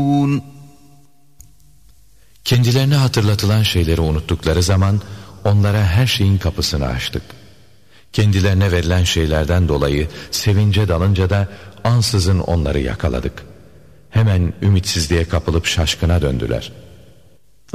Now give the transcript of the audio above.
Kendilerine hatırlatılan şeyleri unuttukları zaman onlara her şeyin kapısını açtık. Kendilerine verilen şeylerden dolayı sevince dalınca da ansızın onları yakaladık. Hemen ümitsizliğe kapılıp şaşkına döndüler.